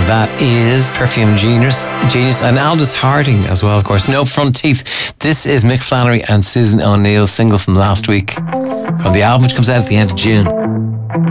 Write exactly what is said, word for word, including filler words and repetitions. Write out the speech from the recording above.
And that is Perfume Genius, Genius and Aldous Harding as well, of course. No Front Teeth. This is Mick Flannery and Susan O'Neill, single from last week, from the album which comes out at the end of June.